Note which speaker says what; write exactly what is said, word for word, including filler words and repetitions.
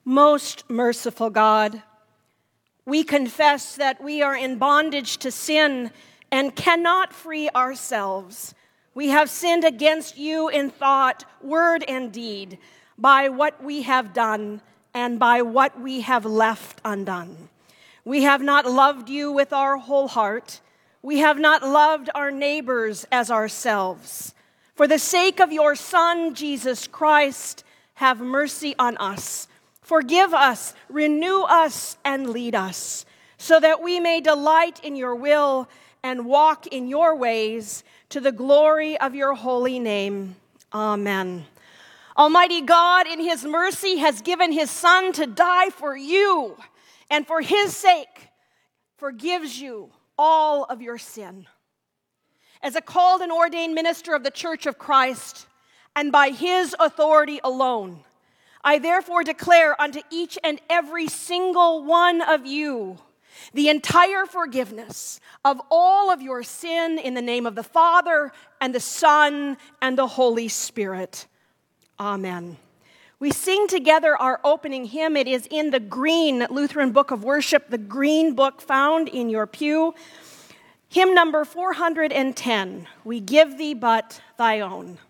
Speaker 1: Most merciful God, we confess that we are in bondage to sin and cannot free ourselves. We have sinned against you in thought, word, and deed, by what we have done and by what we have left undone. We have not loved you with our whole heart. We have not loved our neighbors as ourselves. For the sake of your Son, Jesus Christ, have mercy on us. Forgive us, renew us, and lead us, so that we may delight in your will and walk in your ways to the glory of your holy name. Amen. Almighty God, in his mercy, has given his Son to die for you, and for his sake forgives you all of your sin. As a called and ordained minister of the Church of Christ, and by his authority alone, I therefore declare unto each and every single one of you the entire forgiveness of all of your sin in the name of the Father and the Son and the Holy Spirit. Amen. We sing together our opening hymn. It is in the green Lutheran Book of Worship, the green book found in your pew. Hymn number four hundred ten, We Give Thee But Thy Own.